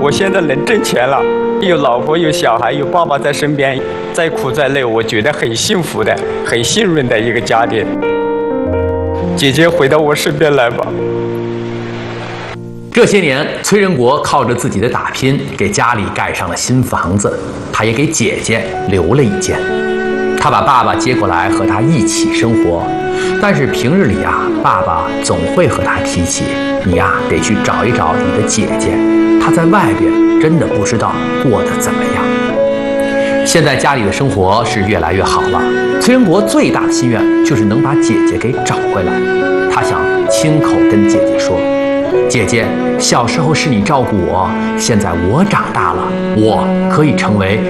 我现在能挣钱了，有老婆有小孩有爸爸在身边，再苦再累，我觉得很幸福的，很幸运的一个家庭。姐姐回到我身边来吧。 这些年，崔仁国靠着自己的打拼，给家里盖上了新房子，他也给姐姐留了一间。他把爸爸接过来和他一起生活，但是平日里爸爸总会和他提起，你得去找一找你的姐姐，她在外边真的不知道过得怎么样。现在家里的生活是越来越好了，崔仁国最大的心愿就是能把姐姐给找回来。他想亲口跟姐姐说，姐姐，小时候是你照顾我，现在我长大了，我可以成为